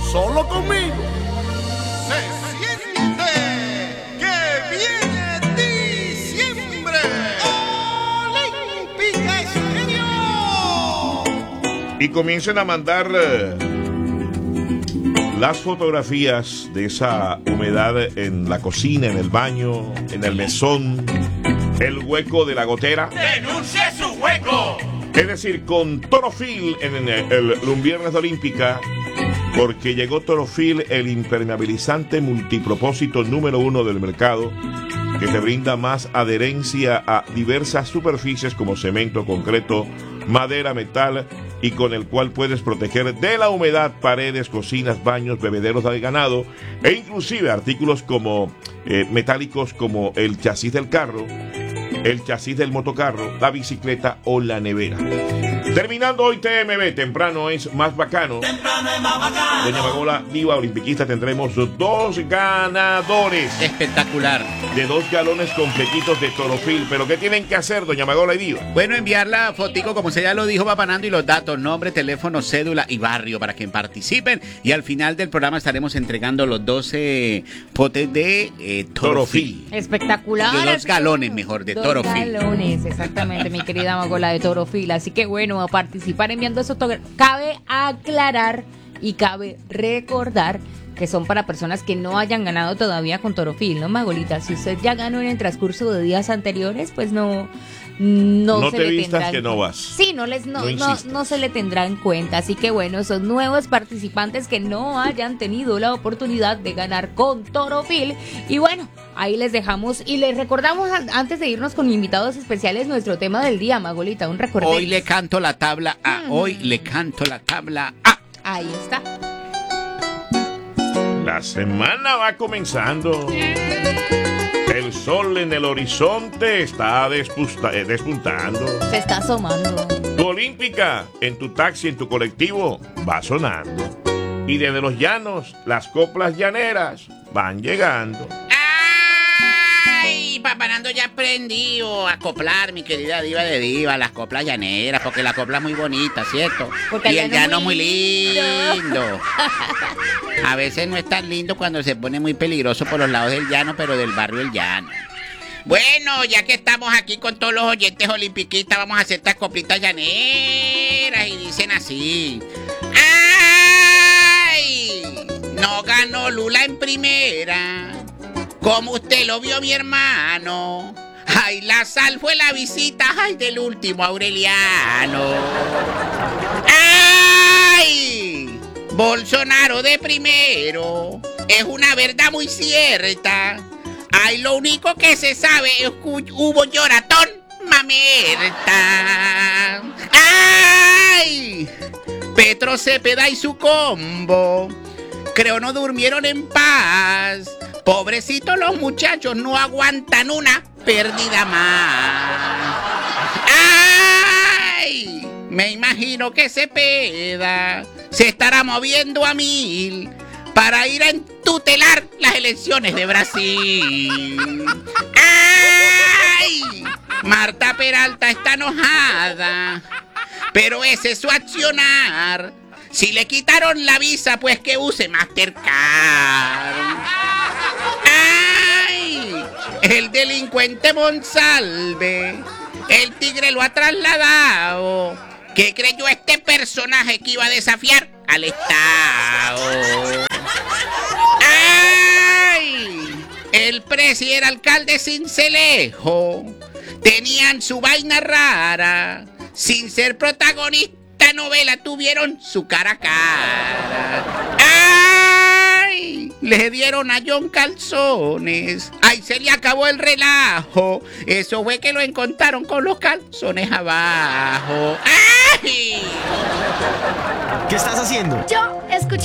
solo conmigo. Se siente que viene diciembre. Olímpica Estéreo. Y comiencen a mandar las fotografías de esa humedad en la cocina, en el baño, en el mesón, el hueco de la gotera. ¡Denuncie su hueco! Es decir, con Torofil en el Viernes de Olímpica, porque llegó Torofil, el impermeabilizante multipropósito número 1 del mercado, que te brinda más adherencia a diversas superficies como cemento, concreto, madera, metal, y con el cual puedes proteger de la humedad paredes, cocinas, baños, bebederos de ganado e inclusive artículos como metálicos como el chasis del carro, el chasis del motocarro, la bicicleta o la nevera. Terminando hoy TMB, temprano es más bacano. Temprano es más bacano. Doña Magola, diva olimpiquista, tendremos 2 ganadores. Espectacular. De 2 galones completitos de Torofil. ¿Pero qué tienen que hacer, doña Magola y diva? Bueno, enviar la fotico, como se ya lo dijo Papanando, y los datos, nombre, teléfono, cédula y barrio para que participen. Y al final del programa estaremos entregando los 12 potes de Torofil. Espectacular. De 2 galones, mejor, de Torofil. 2 galones, exactamente, mi querida Magola, de Torofil. Así que bueno, a participar enviando esos. Cabe aclarar y cabe recordar que son para personas que no hayan ganado todavía con Torofil, ¿no, Magolita? Si usted ya ganó en el transcurso de días anteriores, pues no se te le vistas tendrá que no vas. Sí, no se le tendrá en cuenta. Así que bueno, son nuevos participantes que no hayan tenido la oportunidad de ganar con Torofil. Y bueno, ahí les dejamos y les recordamos antes de irnos con invitados especiales nuestro tema del día, Magolita, un recuerdo. Hoy le canto la tabla A. Hoy le canto la tabla A. Ahí está. La semana va comenzando. El sol en el horizonte está despuntando. Se está asomando. Tu olímpica, en tu taxi, en tu colectivo, va sonando. Y desde los llanos, las coplas llaneras van llegando. ¡Ay! Papanando ya aprendió a acoplar, mi querida diva de diva, las coplas llaneras, porque la copla es muy bonita, ¿cierto? Porque y el llano es muy lindo. A veces no es tan lindo cuando se pone muy peligroso por los lados del llano, pero del barrio El Llano. Bueno, ya que estamos aquí con todos los oyentes olimpiquistas, vamos a hacer estas coplitas llaneras y dicen así. ¡Ay! No ganó Lula en primera, como usted lo vio, mi hermano. Ay, la sal fue la visita, ay, del último Aureliano. ¡Ay! Bolsonaro de primero, es una verdad muy cierta. Ay, lo único que se sabe es que hubo lloratón, mamerta. ¡Ay! Petro Cepeda y su combo, creo no durmieron en paz. Pobrecitos los muchachos, no aguantan una pérdida más. ¡Ay! Me imagino que Cepeda se estará moviendo a 1000 para ir a tutelar las elecciones de Brasil. ¡Ay! Marta Peralta está enojada, pero ese es su accionar. Si le quitaron la visa, pues que use Mastercard. ¡Ay! El delincuente Monsalve, el tigre lo ha trasladado. ¿Qué creyó este personaje que iba a desafiar al Estado? ¡Ay! El presi y el alcalde Sincelejo tenían su vaina rara. Sin ser protagonista novela, tuvieron su cara a cara. ¡Ay! Le dieron a John calzones. ¡Ay! Se le acabó el relajo. Eso fue que lo encontraron con los calzones abajo. ¡Ay! ¿Qué estás haciendo? Yo escuché